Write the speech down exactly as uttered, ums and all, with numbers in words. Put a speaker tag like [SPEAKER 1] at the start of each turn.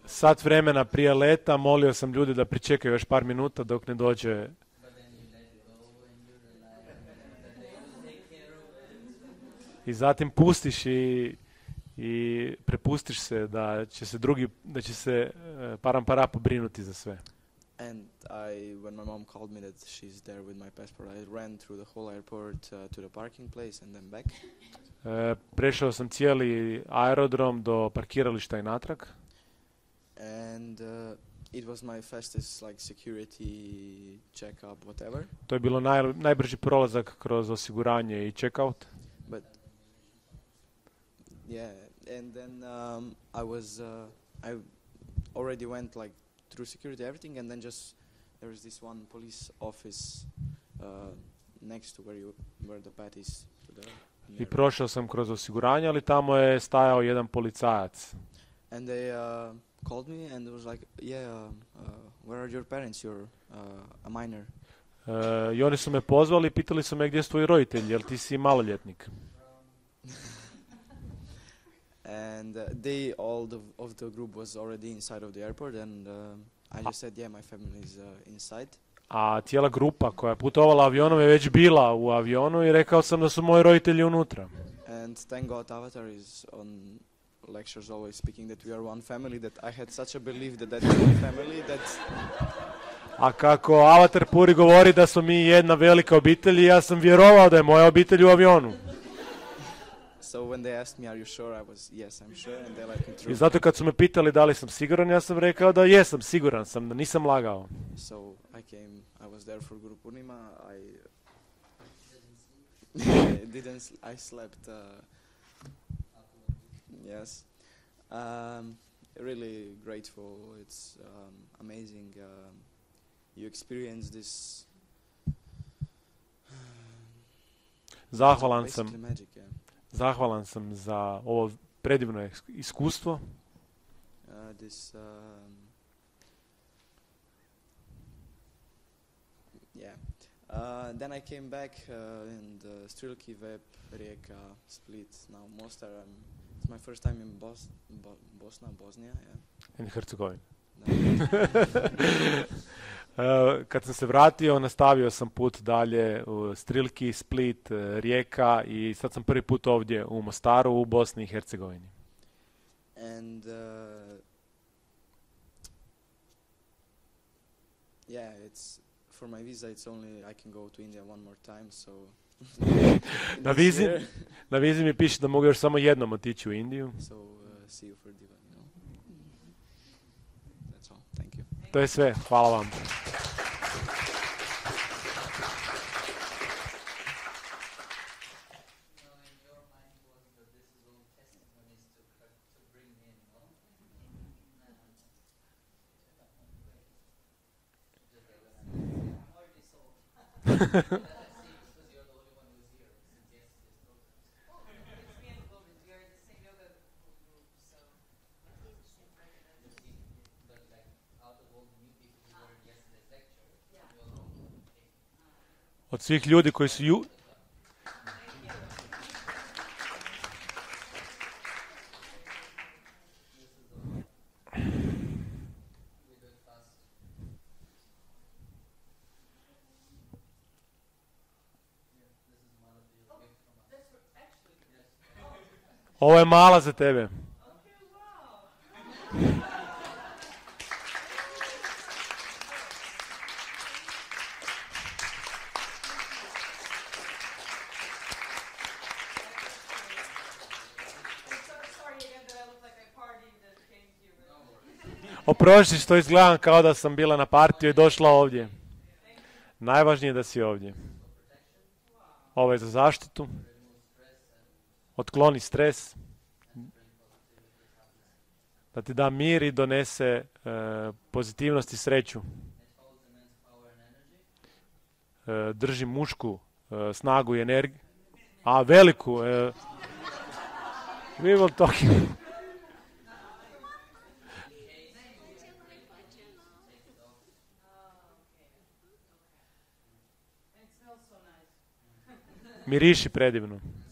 [SPEAKER 1] sat vremena prije leta molio sam ljude da pričekaju još par minuta dok ne dođe. I zatim pustiš i, i prepustiš se da će se drugi, da će se uh, param para pobrinuti za sve.
[SPEAKER 2] And I, when my mom called me that she's there with my passport, I ran through the whole airport uh, to the parking place and then back.
[SPEAKER 1] Uh, prešao sam cijeli aerodrom do parkirališta i natrag.
[SPEAKER 2] And uh, it was my fastest like security check-up, whatever.
[SPEAKER 1] To je bilo naj, najbrži prolazak kroz osiguranje i check-out.
[SPEAKER 2] But yeah, and then um, I was, uh, I already went like through security, everything, and then just there was this one police office uh, next to where you, where the pad is. To the
[SPEAKER 1] I prošao sam kroz osiguranje, ali tamo je stajao jedan policajac.
[SPEAKER 2] And they uh, called me and it was like, yeah, uh, uh, where are your parents? You're uh, a minor.
[SPEAKER 1] Uh, I oni su me pozvali i pitali su me gdje su tvoji roditelji, jer ti si maloljetnik.
[SPEAKER 2] And uh, they, all the, of the group was already inside of the airport, and uh, I just said, yeah, my family is uh, inside.
[SPEAKER 1] A cijela grupa koja je putovala avionom je već bila u avionu i rekao sam da su moji roditelji unutra.
[SPEAKER 2] And thank God Avatar is on lectures always speaking that we are one family, that I had such a belief that that is one family, that...
[SPEAKER 1] A kako Avatar Puri govori da smo mi jedna velika obitelj i ja sam vjerovao da je moja obitelj u avionu.
[SPEAKER 2] So when they asked me, are you sure? I was, yes, I'm sure, and they like me through.
[SPEAKER 1] I zato kad su me pitali da li sam siguran, ja sam rekao da jesam, siguran sam, da nisam lagao.
[SPEAKER 2] So I came, I was there for Guru Purnima, I didn't, sl- I slept, uh, yes. Um, really grateful, it's um, amazing. Um, you experience this,
[SPEAKER 1] Zahvalan sam,
[SPEAKER 2] basically magic, yeah.
[SPEAKER 1] zahvalan sam za ovo predivno eks- iskustvo.
[SPEAKER 2] Uh, this, um, yeah. Uh, then I came back uh, in the Strilki, Vep, Rijeka, Split, now Mostar. Um, it's my first time in Bos- Bo- Bosna, Bosnia, yeah.
[SPEAKER 1] In Hercegovini.
[SPEAKER 2] No.
[SPEAKER 1] Uh, kad sam se vratio, nastavio sam put dalje u Strilki, Split, uh, Rijeka i sad sam prvi put ovdje u Mostaru u Bosni i Hercegovini.
[SPEAKER 2] And uh, yeah, it's for my visa. It's only I can go to India one more time. So
[SPEAKER 1] Na
[SPEAKER 2] this
[SPEAKER 1] vizi,
[SPEAKER 2] year,
[SPEAKER 1] na vizi mi piše da mogu još samo jednom otići u Indiju.
[SPEAKER 2] so uh, see you for Divan. You know. That's all. Thank you.
[SPEAKER 1] To je sve. Hvala vam. Od svih ljudi koji su ju... Ovo je mala za tebe. Oprosti što izgledam kao da sam bila na partiju i došla ovdje. Najvažnije je da si ovdje. Ovo je za zaštitu. Otkloni stres. Da ti da mir i donese e, pozitivnost i sreću. E, drži mušku e, snagu i energiju. A veliku. E, we will talk. Miriši predivno.